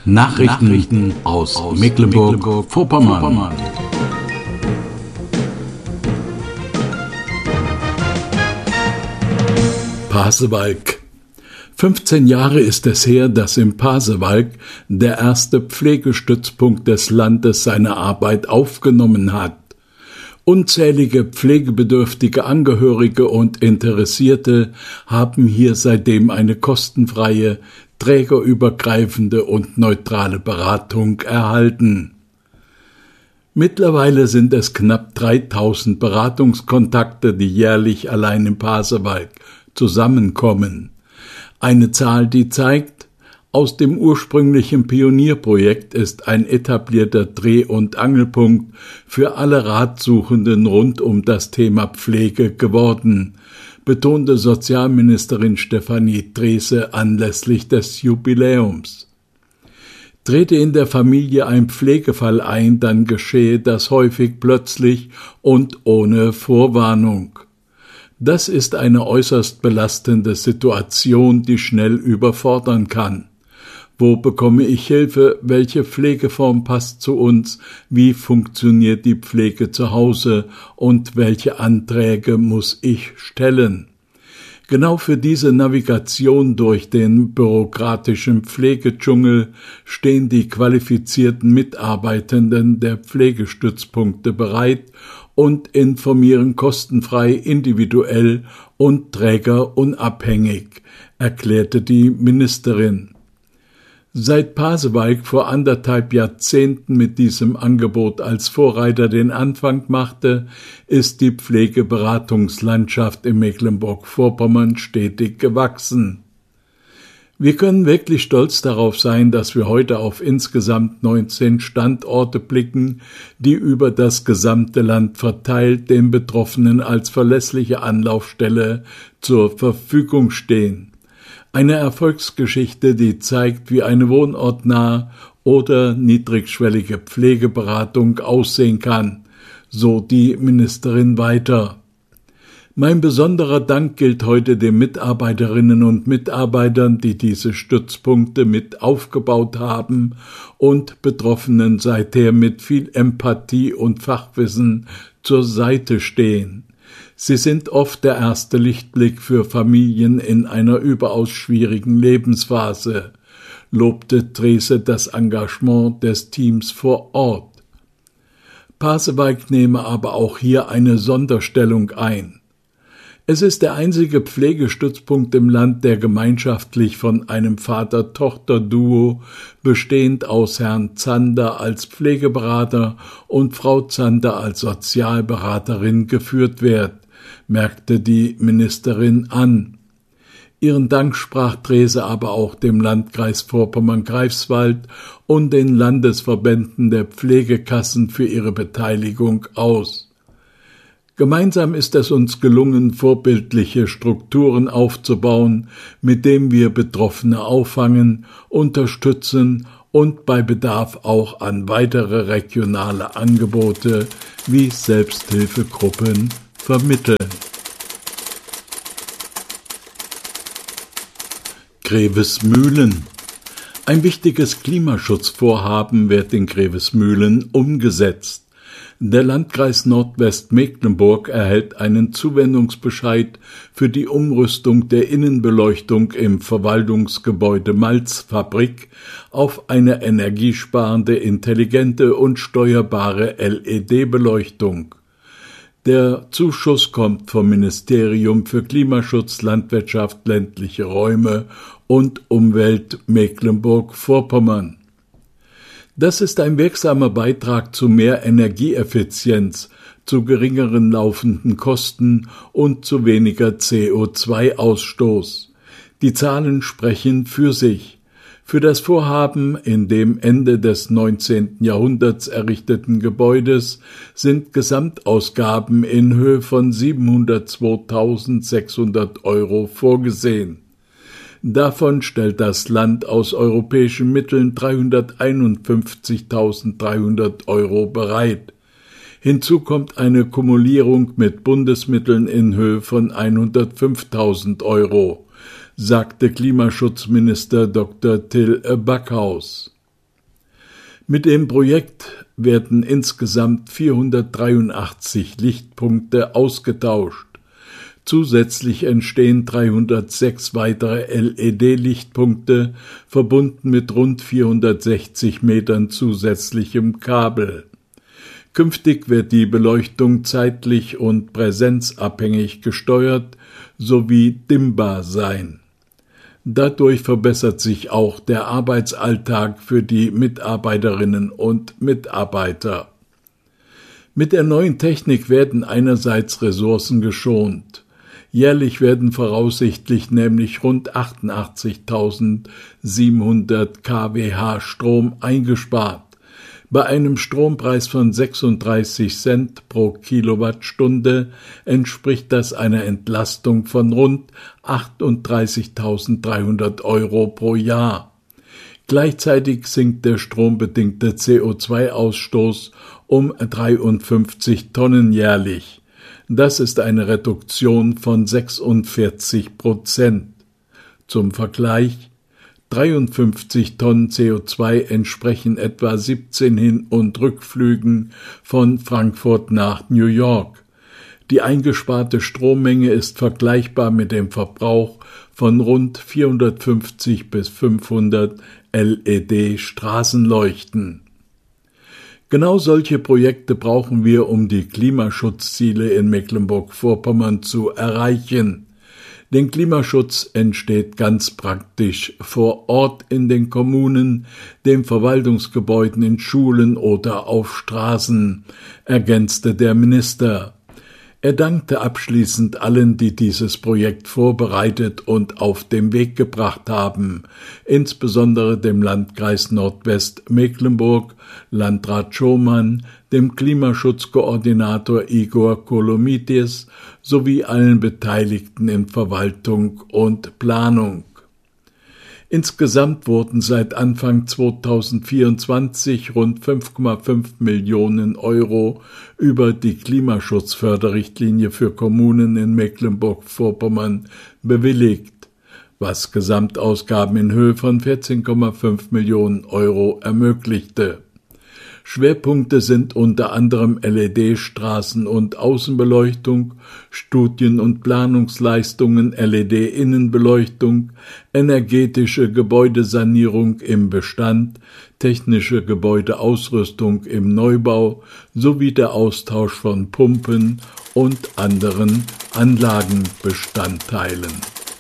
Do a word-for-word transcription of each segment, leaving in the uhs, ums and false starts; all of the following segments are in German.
Nachrichten, Nachrichten aus, aus Mecklenburg-Vorpommern. Mecklenburg Pasewalk. fünfzehn Jahre ist es her, dass im Pasewalk der erste Pflegestützpunkt des Landes seine Arbeit aufgenommen hat. Unzählige pflegebedürftige Angehörige und Interessierte haben hier seitdem eine kostenfreie, trägerübergreifende und neutrale Beratung erhalten. Mittlerweile sind es knapp dreitausend Beratungskontakte, die jährlich allein im Pasewalk zusammenkommen. Eine Zahl, die zeigt, aus dem ursprünglichen Pionierprojekt ist ein etablierter Dreh- und Angelpunkt für alle Ratsuchenden rund um das Thema Pflege geworden, betonte Sozialministerin Stefanie Drese anlässlich des Jubiläums. Trete in der Familie ein Pflegefall ein, dann geschehe das häufig plötzlich und ohne Vorwarnung. Das ist eine äußerst belastende Situation, die schnell überfordern kann. Wo bekomme ich Hilfe? Welche Pflegeform passt zu uns? Wie funktioniert die Pflege zu Hause? Und welche Anträge muss ich stellen? Genau für diese Navigation durch den bürokratischen Pflegedschungel stehen die qualifizierten Mitarbeitenden der Pflegestützpunkte bereit und informieren kostenfrei, individuell und trägerunabhängig, erklärte die Ministerin. Seit Pasewalk vor anderthalb Jahrzehnten mit diesem Angebot als Vorreiter den Anfang machte, ist die Pflegeberatungslandschaft in Mecklenburg-Vorpommern stetig gewachsen. Wir können wirklich stolz darauf sein, dass wir heute auf insgesamt neunzehn Standorte blicken, die über das gesamte Land verteilt den Betroffenen als verlässliche Anlaufstelle zur Verfügung stehen. Eine Erfolgsgeschichte, die zeigt, wie eine wohnortnahe oder niedrigschwellige Pflegeberatung aussehen kann, so die Ministerin weiter. Mein besonderer Dank gilt heute den Mitarbeiterinnen und Mitarbeitern, die diese Stützpunkte mit aufgebaut haben und Betroffenen seither mit viel Empathie und Fachwissen zur Seite stehen. Sie sind oft der erste Lichtblick für Familien in einer überaus schwierigen Lebensphase, lobte Drese das Engagement des Teams vor Ort. Pasewalk nehme aber auch hier eine Sonderstellung ein. Es ist der einzige Pflegestützpunkt im Land, der gemeinschaftlich von einem Vater-Tochter-Duo, bestehend aus Herrn Zander als Pflegeberater und Frau Zander als Sozialberaterin geführt wird, merkte die Ministerin an. Ihren Dank sprach Drese aber auch dem Landkreis Vorpommern-Greifswald und den Landesverbänden der Pflegekassen für ihre Beteiligung aus. Gemeinsam ist es uns gelungen, vorbildliche Strukturen aufzubauen, mit denen wir Betroffene auffangen, unterstützen und bei Bedarf auch an weitere regionale Angebote wie Selbsthilfegruppen vermitteln. Grevesmühlen. Ein wichtiges Klimaschutzvorhaben wird in Grevesmühlen umgesetzt. Der Landkreis Nordwestmecklenburg erhält einen Zuwendungsbescheid für die Umrüstung der Innenbeleuchtung im Verwaltungsgebäude Malzfabrik auf eine energiesparende, intelligente und steuerbare L E D-Beleuchtung. Der Zuschuss kommt vom Ministerium für Klimaschutz, Landwirtschaft, ländliche Räume und Umwelt Mecklenburg-Vorpommern. Das ist ein wirksamer Beitrag zu mehr Energieeffizienz, zu geringeren laufenden Kosten und zu weniger C O zwei Ausstoß. Die Zahlen sprechen für sich. Für das Vorhaben in dem Ende des neunzehnten Jahrhunderts errichteten Gebäudes sind Gesamtausgaben in Höhe von siebenhundertzweitausendsechshundert Euro vorgesehen. Davon stellt das Land aus europäischen Mitteln dreihunderteinundfünfzigtausenddreihundert Euro bereit. Hinzu kommt eine Kumulierung mit Bundesmitteln in Höhe von hundertfünftausend Euro, sagte Klimaschutzminister Doktor Till Backhaus. Mit dem Projekt werden insgesamt vierhundertdreiundachtzig Lichtpunkte ausgetauscht. Zusätzlich entstehen dreihundertsechs weitere L E D-Lichtpunkte, verbunden mit rund vierhundertsechzig Metern zusätzlichem Kabel. Künftig wird die Beleuchtung zeitlich und präsenzabhängig gesteuert sowie dimmbar sein. Dadurch verbessert sich auch der Arbeitsalltag für die Mitarbeiterinnen und Mitarbeiter. Mit der neuen Technik werden einerseits Ressourcen geschont. Jährlich werden voraussichtlich nämlich rund achtundachtzigtausendsiebenhundert Kilowatt Strom eingespart. Bei einem Strompreis von sechsunddreißig Cent pro Kilowattstunde entspricht das einer Entlastung von rund achtunddreißigtausenddreihundert Euro pro Jahr. Gleichzeitig sinkt der strombedingte C O zwei Ausstoß um dreiundfünfzig Tonnen jährlich. Das ist eine Reduktion von sechsundvierzig Prozent. Zum Vergleich: dreiundfünfzig Tonnen C O zwei entsprechen etwa siebzehn Hin- und Rückflügen von Frankfurt nach New York. Die eingesparte Strommenge ist vergleichbar mit dem Verbrauch von rund vierhundertfünfzig bis fünfhundert L E D-Straßenleuchten. Genau solche Projekte brauchen wir, um die Klimaschutzziele in Mecklenburg-Vorpommern zu erreichen. Denn Klimaschutz entsteht ganz praktisch vor Ort in den Kommunen, den Verwaltungsgebäuden, in Schulen oder auf Straßen, ergänzte der Minister. Er dankte abschließend allen, die dieses Projekt vorbereitet und auf den Weg gebracht haben, insbesondere dem Landkreis Nordwestmecklenburg, Landrat Schomann, dem Klimaschutzkoordinator Igor Kolomitis sowie allen Beteiligten in Verwaltung und Planung. Insgesamt wurden seit Anfang zweitausendvierundzwanzig rund fünf Komma fünf Millionen Euro über die Klimaschutzförderrichtlinie für Kommunen in Mecklenburg-Vorpommern bewilligt, was Gesamtausgaben in Höhe von vierzehn Komma fünf Millionen Euro ermöglichte. Schwerpunkte sind unter anderem L E D-Straßen- und Außenbeleuchtung, Studien- und Planungsleistungen, L E D-Innenbeleuchtung, energetische Gebäudesanierung im Bestand, technische Gebäudeausrüstung im Neubau sowie der Austausch von Pumpen und anderen Anlagenbestandteilen.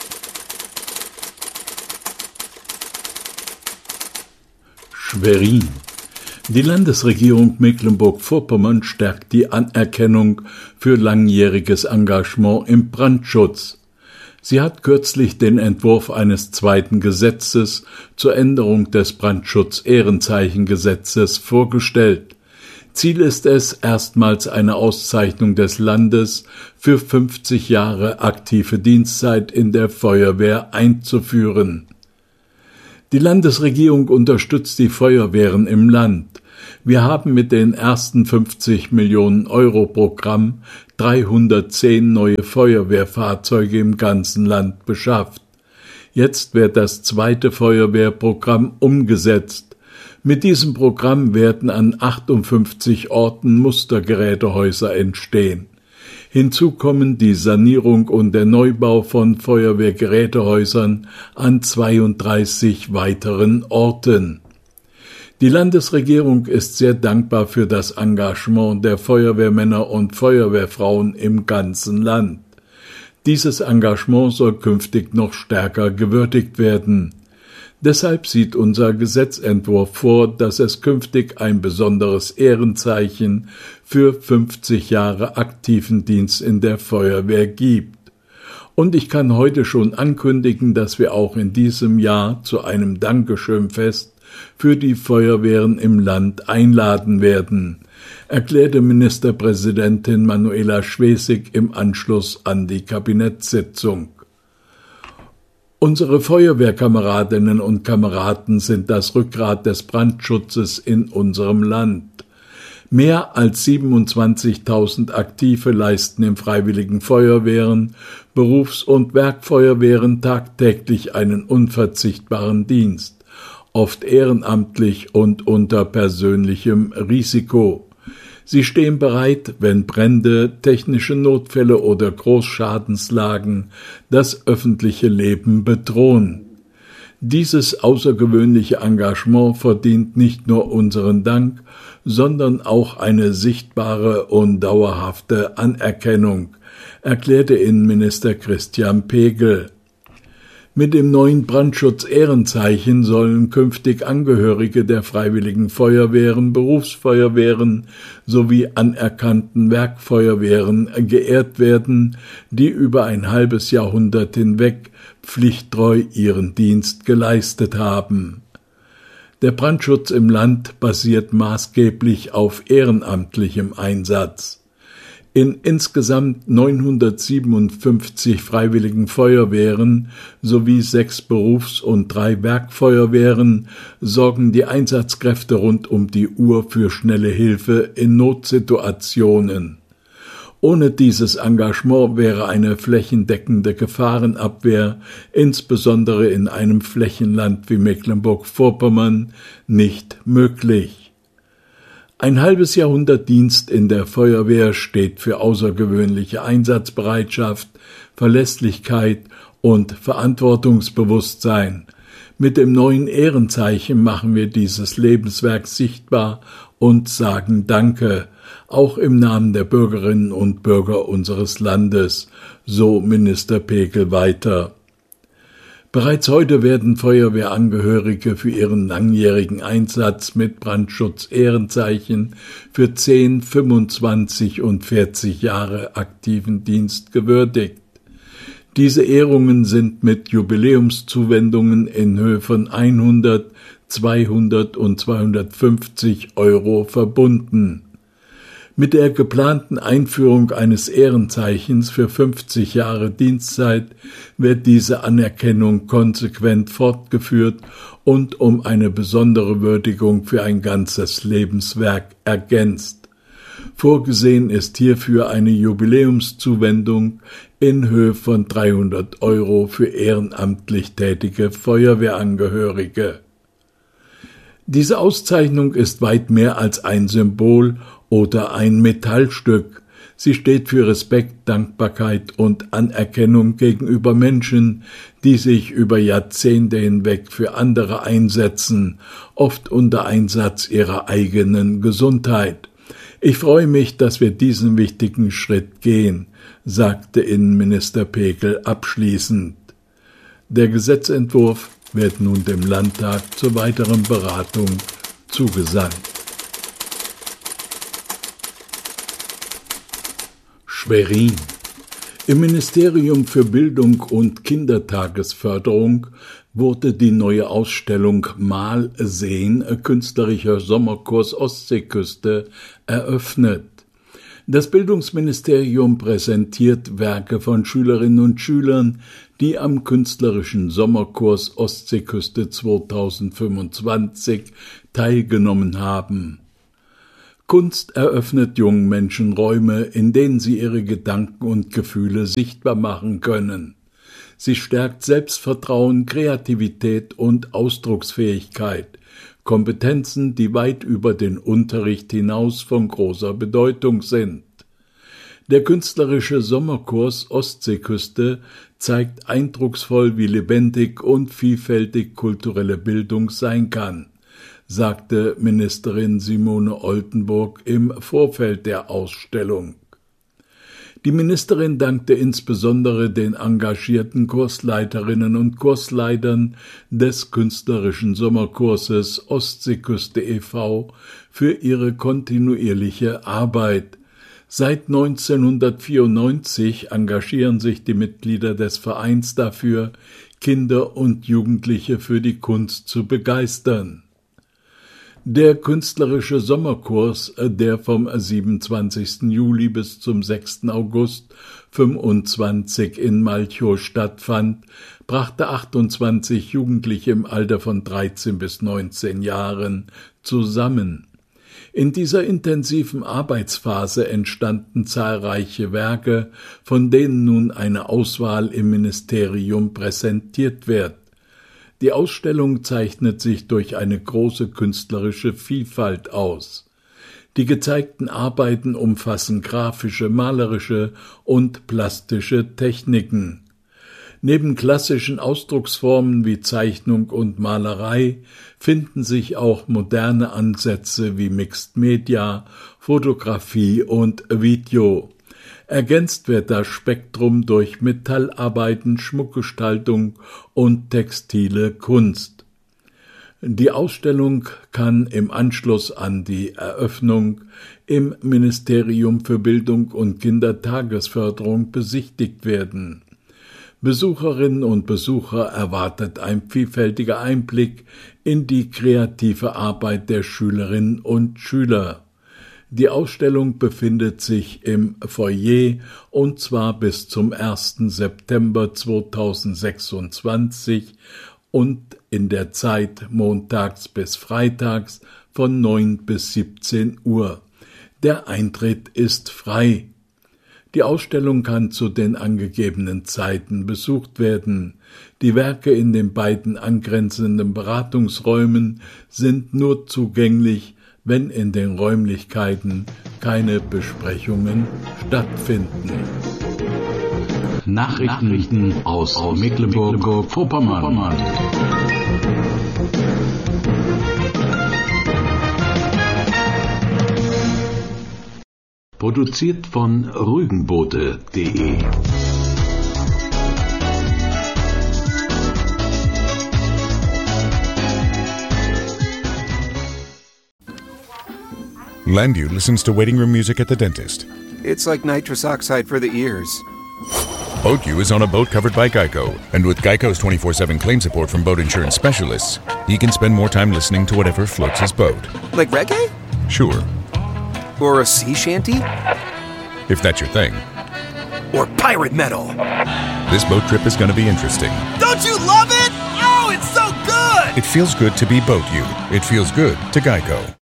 Schwerin. Die Landesregierung Mecklenburg-Vorpommern stärkt die Anerkennung für langjähriges Engagement im Brandschutz. Sie hat kürzlich den Entwurf eines zweiten Gesetzes zur Änderung des Brandschutz-Ehrenzeichengesetzes vorgestellt. Ziel ist es, erstmals eine Auszeichnung des Landes für fünfzig Jahre aktive Dienstzeit in der Feuerwehr einzuführen. Die Landesregierung unterstützt die Feuerwehren im Land. Wir haben mit den ersten fünfzig Millionen Euro Programm dreihundertzehn neue Feuerwehrfahrzeuge im ganzen Land beschafft. Jetzt wird das zweite Feuerwehrprogramm umgesetzt. Mit diesem Programm werden an achtundfünfzig Orten Mustergerätehäuser entstehen. Hinzu kommen die Sanierung und der Neubau von Feuerwehrgerätehäusern an zweiunddreißig weiteren Orten. Die Landesregierung ist sehr dankbar für das Engagement der Feuerwehrmänner und Feuerwehrfrauen im ganzen Land. Dieses Engagement soll künftig noch stärker gewürdigt werden. Deshalb sieht unser Gesetzentwurf vor, dass es künftig ein besonderes Ehrenzeichen für fünfzig Jahre aktiven Dienst in der Feuerwehr gibt. Und ich kann heute schon ankündigen, dass wir auch in diesem Jahr zu einem Dankeschönfest für die Feuerwehren im Land einladen werden, erklärte Ministerpräsidentin Manuela Schwesig im Anschluss an die Kabinettssitzung. Unsere Feuerwehrkameradinnen und Kameraden sind das Rückgrat des Brandschutzes in unserem Land. Mehr als siebenundzwanzigtausend Aktive leisten in freiwilligen Feuerwehren, Berufs- und Werkfeuerwehren tagtäglich einen unverzichtbaren Dienst. oft ehrenamtlich und unter persönlichem Risiko. Sie stehen bereit, wenn Brände, technische Notfälle oder Großschadenslagen das öffentliche Leben bedrohen. Dieses außergewöhnliche Engagement verdient nicht nur unseren Dank, sondern auch eine sichtbare und dauerhafte Anerkennung, erklärte Innenminister Christian Pegel. Mit dem neuen Brandschutz-Ehrenzeichen sollen künftig Angehörige der Freiwilligen Feuerwehren, Berufsfeuerwehren sowie anerkannten Werkfeuerwehren geehrt werden, die über ein halbes Jahrhundert hinweg pflichttreu ihren Dienst geleistet haben. Der Brandschutz im Land basiert maßgeblich auf ehrenamtlichem Einsatz. In insgesamt neunhundertsiebenundfünfzig Freiwilligen Feuerwehren sowie sechs Berufs- und drei Werkfeuerwehren sorgen die Einsatzkräfte rund um die Uhr für schnelle Hilfe in Notsituationen. Ohne dieses Engagement wäre eine flächendeckende Gefahrenabwehr, insbesondere in einem Flächenland wie Mecklenburg-Vorpommern, nicht möglich. Ein halbes Jahrhundert Dienst in der Feuerwehr steht für außergewöhnliche Einsatzbereitschaft, Verlässlichkeit und Verantwortungsbewusstsein. Mit dem neuen Ehrenzeichen machen wir dieses Lebenswerk sichtbar und sagen Danke, auch im Namen der Bürgerinnen und Bürger unseres Landes, so Minister Pegel weiter. Bereits heute werden Feuerwehrangehörige für ihren langjährigen Einsatz mit Brandschutz-Ehrenzeichen für zehn, fünfundzwanzig und vierzig Jahre aktiven Dienst gewürdigt. Diese Ehrungen sind mit Jubiläumszuwendungen in Höhe von hundert, zweihundert und zweihundertfünfzig Euro verbunden. Mit der geplanten Einführung eines Ehrenzeichens für fünfzig Jahre Dienstzeit wird diese Anerkennung konsequent fortgeführt und um eine besondere Würdigung für ein ganzes Lebenswerk ergänzt. Vorgesehen ist hierfür eine Jubiläumszuwendung in Höhe von dreihundert Euro für ehrenamtlich tätige Feuerwehrangehörige. Diese Auszeichnung ist weit mehr als ein Symbol oder ein Metallstück. Sie steht für Respekt, Dankbarkeit und Anerkennung gegenüber Menschen, die sich über Jahrzehnte hinweg für andere einsetzen, oft unter Einsatz ihrer eigenen Gesundheit. Ich freue mich, dass wir diesen wichtigen Schritt gehen, sagte Innenminister Pegel abschließend. Der Gesetzentwurf wird nun dem Landtag zur weiteren Beratung zugesandt. Schwerin. Im Ministerium für Bildung und Kindertagesförderung wurde die neue Ausstellung Mal sehen, künstlerischer Sommerkurs Ostseeküste eröffnet. Das Bildungsministerium präsentiert Werke von Schülerinnen und Schülern, die am künstlerischen Sommerkurs Ostseeküste zweitausendfünfundzwanzig teilgenommen haben. Kunst eröffnet jungen Menschen Räume, in denen sie ihre Gedanken und Gefühle sichtbar machen können. Sie stärkt Selbstvertrauen, Kreativität und Ausdrucksfähigkeit, Kompetenzen, die weit über den Unterricht hinaus von großer Bedeutung sind. Der künstlerische Sommerkurs Ostseeküste zeigt eindrucksvoll, wie lebendig und vielfältig kulturelle Bildung sein kann, sagte Ministerin Simone Oldenburg im Vorfeld der Ausstellung. Die Ministerin dankte insbesondere den engagierten Kursleiterinnen und Kursleitern des künstlerischen Sommerkurses Ostseeküste e V für ihre kontinuierliche Arbeit. Seit neunzehnhundertvierundneunzig engagieren sich die Mitglieder des Vereins dafür, Kinder und Jugendliche für die Kunst zu begeistern. Der künstlerische Sommerkurs, der vom siebenundzwanzigsten Juli bis zum sechsten August fünfundzwanzig in Malchow stattfand, brachte achtundzwanzig Jugendliche im Alter von dreizehn bis neunzehn Jahren zusammen. In dieser intensiven Arbeitsphase entstanden zahlreiche Werke, von denen nun eine Auswahl im Ministerium präsentiert wird. Die Ausstellung zeichnet sich durch eine große künstlerische Vielfalt aus. Die gezeigten Arbeiten umfassen grafische, malerische und plastische Techniken. Neben klassischen Ausdrucksformen wie Zeichnung und Malerei finden sich auch moderne Ansätze wie Mixed Media, Fotografie und Video. Ergänzt wird das Spektrum durch Metallarbeiten, Schmuckgestaltung und textile Kunst. Die Ausstellung kann im Anschluss an die Eröffnung im Ministerium für Bildung und Kindertagesförderung besichtigt werden. Besucherinnen und Besucher erwartet ein vielfältiger Einblick in die kreative Arbeit der Schülerinnen und Schüler. Die Ausstellung befindet sich im Foyer und zwar bis zum ersten September zweitausendsechsundzwanzig und in der Zeit montags bis freitags von neun bis siebzehn Uhr. Der Eintritt ist frei. Die Ausstellung kann zu den angegebenen Zeiten besucht werden. Die Werke in den beiden angrenzenden Beratungsräumen sind nur zugänglich, wenn in den Räumlichkeiten keine Besprechungen stattfinden. Nachrichten, Nachrichten aus, aus Mecklenburg-Vorpommern. Produziert von Rügenboote punkt de. Landu listens to waiting room music at the dentist. It's like nitrous oxide for the ears. BoatU is on a boat covered by Geico, and with Geico's twenty-four seven claim support from boat insurance specialists, he can spend more time listening to whatever floats his boat. Like reggae? Sure. Or a sea shanty? If that's your thing. Or pirate metal? This boat trip is going to be interesting. Don't you love it? Oh, it's so good! It feels good to be BoatU. It feels good to Geico.